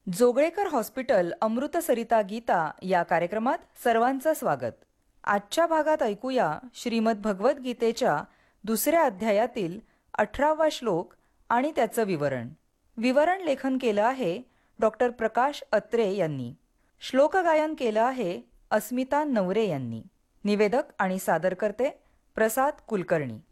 Joglekar hospital अमृतसरिता Gita या कार्यक्रमात सर्वांचं स्वागत. आजच्या भागात ऐकूया श्रीमद भगवद्गीतेच्या दुसऱ्या अध्यायातील 18वा श्लोक आणि त्याचं विवरण लेखन केलं आहे डॉक्टर प्रकाश अत्रे यांनी. श्लोक गायन केलं आहे अस्मिता नवरे यांनी. निवेदक आणि सादरकर्ते प्रसाद कुलकर्णी.